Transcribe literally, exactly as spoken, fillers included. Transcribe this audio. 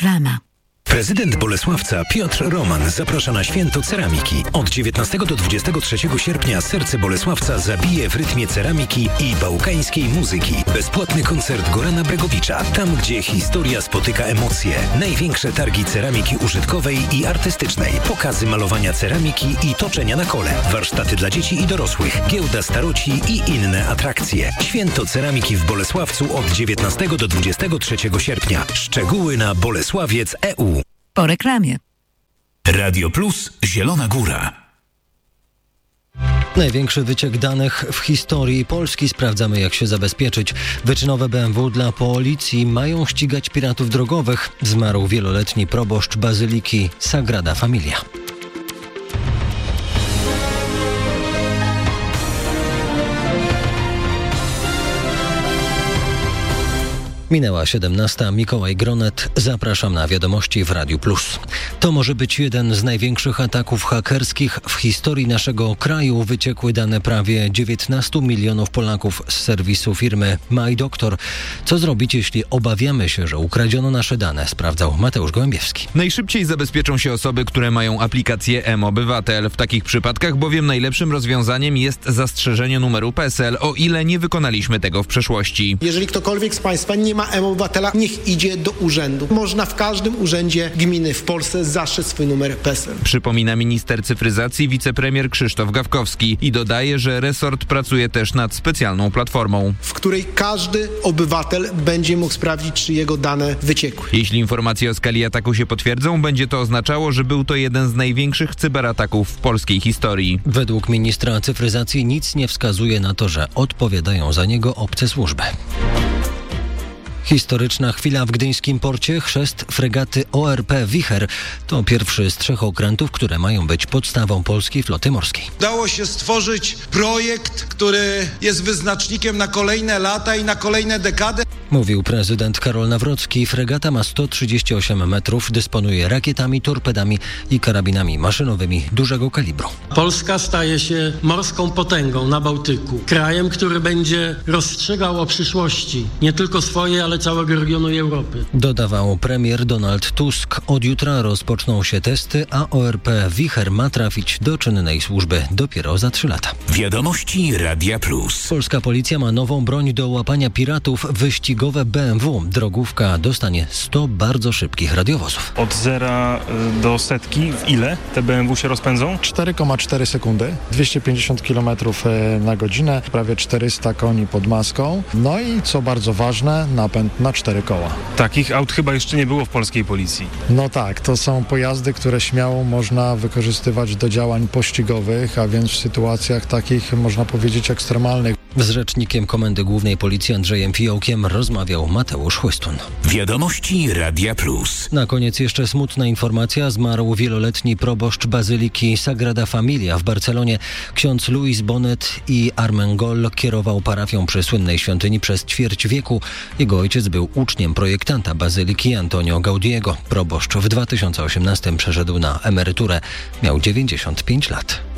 Reklama. Prezydent Bolesławca Piotr Roman zaprasza na Święto Ceramiki. Od dziewiętnastego do dwudziestego trzeciego sierpnia serce Bolesławca zabije w rytmie ceramiki i bałkańskiej muzyki. Bezpłatny koncert Gorana Bregowicza. Tam, gdzie historia spotyka emocje. Największe targi ceramiki użytkowej i artystycznej. Pokazy malowania ceramiki i toczenia na kole. Warsztaty dla dzieci i dorosłych. Giełda staroci i inne atrakcje. Święto Ceramiki w Bolesławcu od dziewiętnastego do dwudziestego trzeciego sierpnia. Szczegóły na bolesławiec kropka e u. Po reklamie. Radio Plus Zielona Góra. Największy wyciek danych w historii Polski. Sprawdzamy, jak się zabezpieczyć. Wyczynowe B M W dla policji mają ścigać piratów drogowych. Zmarł wieloletni proboszcz bazyliki Sagrada Familia. Minęła siedemnasta. Mikołaj Gronet. Zapraszam na wiadomości w Radiu Plus. To może być jeden z największych ataków hakerskich w historii naszego kraju. Wyciekły dane prawie dziewiętnastu milionów Polaków z serwisu firmy MyDoctor. Co zrobić, jeśli obawiamy się, że ukradziono nasze dane? Sprawdzał Mateusz Gołębiewski. Najszybciej zabezpieczą się osoby, które mają aplikację mObywatel. W takich przypadkach bowiem najlepszym rozwiązaniem jest zastrzeżenie numeru P E S E L, o ile nie wykonaliśmy tego w przeszłości. Jeżeli ktokolwiek z Państwa nie ma mObywatela, niech idzie do urzędu. Można w każdym urzędzie gminy w Polsce zastrzec swój numer P E S E L. Przypomina minister cyfryzacji wicepremier Krzysztof Gawkowski i dodaje, że resort pracuje też nad specjalną platformą, w której każdy obywatel będzie mógł sprawdzić, czy jego dane wyciekły. Jeśli informacje o skali ataku się potwierdzą, będzie to oznaczało, że był to jeden z największych cyberataków w polskiej historii. Według ministra cyfryzacji nic nie wskazuje na to, że odpowiadają za niego obce służby. Historyczna chwila w gdyńskim porcie. Chrzest fregaty O R P Wicher to pierwszy z trzech okrętów, które mają być podstawą polskiej floty morskiej. Udało się stworzyć projekt, który jest wyznacznikiem na kolejne lata i na kolejne dekady. Mówił prezydent Karol Nawrocki. Fregata ma sto trzydzieści osiem metrów, dysponuje rakietami, torpedami i karabinami maszynowymi dużego kalibru. Polska staje się morską potęgą na Bałtyku. Krajem, który będzie rozstrzygał o przyszłości nie tylko swojej, ale całego regionu i Europy. Dodawał premier Donald Tusk. Od jutra rozpoczną się testy, a O R P Wicher ma trafić do czynnej służby dopiero za trzy lata. Wiadomości Radia Plus. Polska policja ma nową broń do łapania piratów. Wyścigowe B M W. Drogówka dostanie sto bardzo szybkich radiowozów. Od zera do setki w ile te B M W się rozpędzą? cztery przecinek cztery sekundy, dwieście pięćdziesiąt kilometrów na godzinę, prawie czterysta koni pod maską. No i co bardzo ważne, napęd na cztery koła. Takich aut chyba jeszcze nie było w polskiej policji. No tak, to są pojazdy, które śmiało można wykorzystywać do działań pościgowych, a więc w sytuacjach takich, można powiedzieć, ekstremalnych. Z rzecznikiem Komendy Głównej Policji Andrzejem Fiołkiem rozmawiał Mateusz Chłystun. Wiadomości Radia Plus. Na koniec jeszcze smutna informacja. Zmarł wieloletni proboszcz bazyliki Sagrada Familia w Barcelonie. Ksiądz Luis Bonet i Armengol kierował parafią przy słynnej świątyni przez ćwierć wieku. Jego ojciec był uczniem projektanta bazyliki Antonio Gaudiego. Proboszcz w dwa tysiące osiemnastym przeszedł na emeryturę. Miał dziewięćdziesiąt pięć lat.